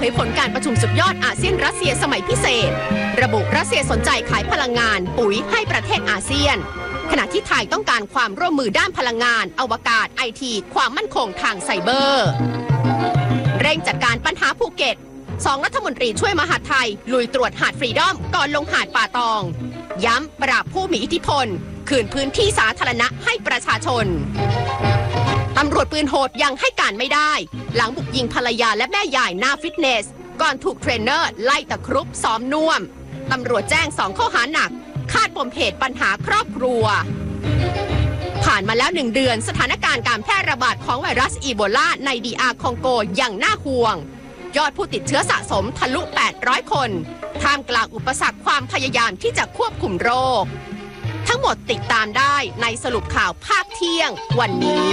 เผยผลการประชุมสุดยอดอาเซียนรัสเซียสมัยพิเศษระบุรัสเซียสนใจขายพลังงานปุ๋ยให้ประเทศอาเซียนขณะที่ไทยต้องการความร่วมมือด้านพลังงานอวกาศไอทีความมั่นคงทางไซเบอร์เร่งจัดการปัญหาภูเก็ต2 รัฐมนตรีช่วยมหาดไทยลุยตรวจหาดฟรีดอมก่อนลงหาดป่าตองย้ำปราบผู้มีอิทธิพลคืนพื้นที่สาธารณะให้ประชาชนตำรวจปืนโหดยังให้การไม่ได้หลังบุกยิงภรรยาและแม่ยายหน้าฟิตเนสก่อนถูกเทรนเนอร์ไล่ตะครุบซ้อมน่วมตำรวจแจ้ง2 ข้อหาหนักคาดปมเหตุปัญหาครอบครัวผ่านมาแล้ว1 เดือนสถานการณ์การแพร่ระบาดของไวรัสอีโบลาในDRคองโกยังน่าห่วงยอดผู้ติดเชื้อสะสมทะลุ800 คนท่ามกลางอุปสรรคความพยายามที่จะควบคุมโรคทั้งหมดติดตามได้ในสรุปข่าวภาคเที่ยงวันนี้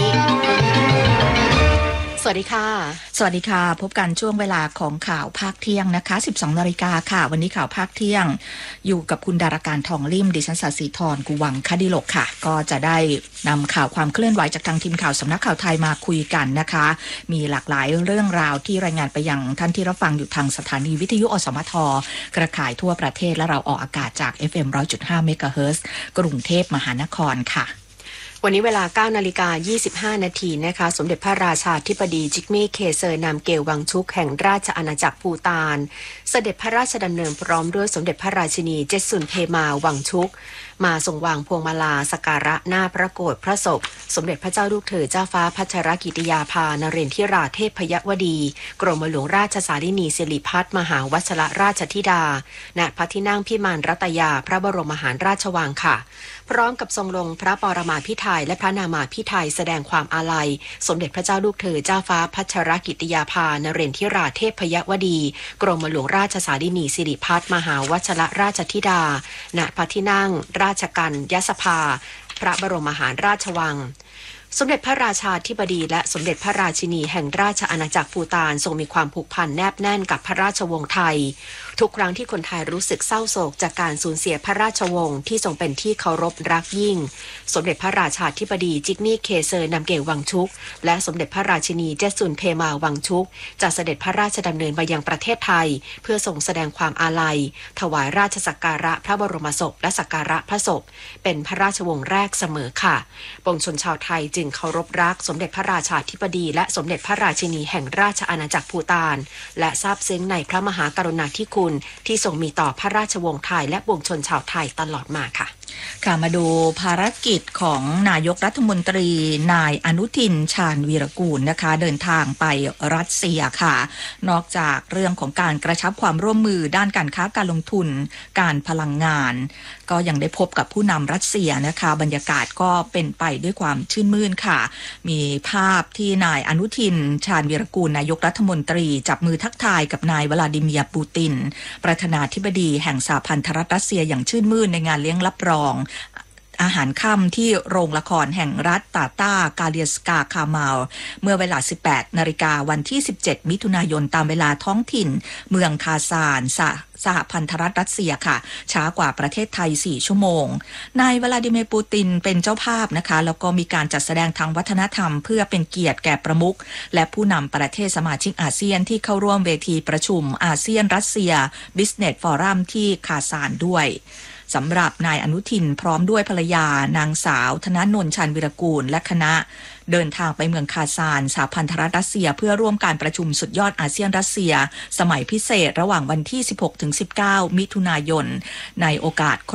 สวัสดีค่ะสวัสดีค่ะพบกันช่วงเวลาของข่าวภาคเที่ยงนะคะ 12 นาฬิกาค่ะวันนี้ข่าวภาคเที่ยงอยู่กับคุณดาราการทองลิ่มดิฉันศศิธรกุวังคดิโลกค่ะก็จะได้นำข่าวความเคลื่อนไหวจากทางทีมข่าวสำนักข่าวไทยมาคุยกันนะคะมีหลากหลายเรื่องราวที่รายงานไปยังท่านที่รับฟังอยู่ทางสถานีวิทยุอสมทกระจายทั่วประเทศและเราออกอากาศจาก FM 100.5 เมกะเฮิรตซ์กรุงเทพมหานครค่ะวันนี้เวลา 9:25 นาทีนะคะสมเด็จพระราชาธิบดีจิกมี่เคเซอร์นามเกลวังชุกแห่งราชอาณาจักรภูฏานเสด็จพระราชดำเนินพร้อมด้วยสมเด็จพระราชินีเจสุนเพมาวังชุกมาทรงวางพวงมาลาสักการะหน้าพระโกรธพระศพสมเด็จพระเจ้าลูกเธอเจ้าฟ้าพัชรกิติยาภานเรนทิราเทพยวดีกรมหลวงราชสารินีสิริพัฒน์มหาวชรราชธิดาณพระที่นั่งพิมานรัตยาพระบรมมหาราชวังค่ะพร้อมกับทรงลงพระปรมาภิไธยและพระนามาภิไธยแสดงความอาลัยสมเด็จพระเจ้าลูกเธอเจ้าฟ้าพัชรกิติยาภานเรนทิราเทพยวดีกรมหลวงราชสารินีสิริพัฒน์มหาวชรราชธิดาณพระที่นั่งราชกัญญสภาพระบรมมหาราชวังสมเด็จพระราชาธิบดีและสมเด็จพระราชินีแห่งราชอาณาจักรภูฏานทรงมีความผูกพันแนบแน่นกับพระราชวงศ์ไทยทุกครั้งที่คนไทยรู้สึกเศร้าโศกจากการสูญเสียพระราชวงศ์ที่ทรงเป็นที่เคารพรักยิ่งสมเด็จพระราชาธิบดีจิกมี่เคเซอร์นามเกลวังชุกและสมเด็จพระราชินีเจสุนเพมาวังชุกจะเสด็จพระราชดำเนินมายังประเทศไทยเพื่อทรงแสดงความอาลัยถวายราชสักการะพระบรมศพและสักการะพระศพเป็นพระราชวงศ์แรกเสมอค่ะปวงชนชาวไทยจึงเคารพรักสมเด็จพระราชาธิบดีและสมเด็จพระราชินีแห่งราชอาณาจักรภูฏานและซาบซึ้งในพระมหากรุณาธิคุณที่ทรงมีต่อพระราชวงศ์ไทยและปวงชนชาวไทยตลอดมาค่ะค่ะมาดูภารกิจของนายกรัฐมนตรีนายอนุทินชาญวีรกูลนะคะเดินทางไปรัสเซียค่ะนอกจากเรื่องของการกระชับความร่วมมือด้านการค้าการลงทุนการพลังงานก็ยังได้พบกับผู้นำรัสเซียนะคะบรรยากาศก็เป็นไปด้วยความชื่นมื่นค่ะมีภาพที่นายอนุทินชาญวีรกูลนายกรัฐมนตรีจับมือทักทายกับนายวลาดิเมียร์ปูตินประธานาธิบดีแห่งสหพันธรัฐรัสเซียอย่างชื่นมื่นในงานเลี้ยงรับรองอาหารค่ำที่โรงละครแห่งรัฐตาตากาเลียสกาคามาลเมื่อเวลา 18 นาฬิกาวันที่ 17 มิถุนายนตามเวลาท้องถิ่นเมืองคาซานสหพันธรัฐรัสเซียค่ะช้ากว่าประเทศไทย4 ชั่วโมงนายวลาดิเมียร์ปูตินเป็นเจ้าภาพนะคะแล้วก็มีการจัดแสดงทางวัฒนธรรมเพื่อเป็นเกียรติแก่ประมุขและผู้นำประเทศสมาชิกอาเซียนที่เข้าร่วมเวทีประชุมอาเซียนรัสเซีย Business Forum ที่คาซานด้วยสำหรับนายอนุทินพร้อมด้วยภรรยานางสาวธนนนท์ชาญวีรกูลและคณะเดินทางไปเมืองคาซานสหพันธรัฐรัสเซียเพื่อร่วมการประชุมสุดยอดอาเซียนรัสเซียสมัยพิเศษระหว่างวันที่ 16-19 มิถุนายนในโอกาสคร